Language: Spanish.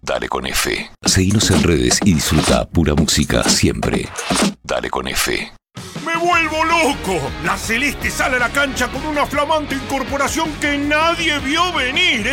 Dale con F. Seguinos en redes y disfruta pura música siempre. Dale con F. ¡Me vuelvo loco! La Celeste sale a la cancha con una flamante incorporación que nadie vio venir,